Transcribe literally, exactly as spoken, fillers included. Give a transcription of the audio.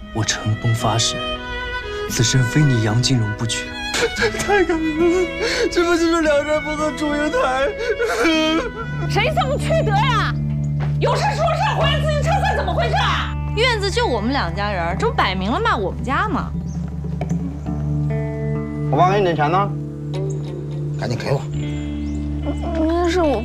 我陈峰发誓，此生非你杨金荣不娶。太感人了，这不就是梁山伯的祝英台？ 谁这么缺德呀？有事说事，回来自行车赛怎么回事啊？ 院子就我们两家人，这不摆明了骂我们家吗？ 我爸给你点钱呢，赶紧给我。 明明是我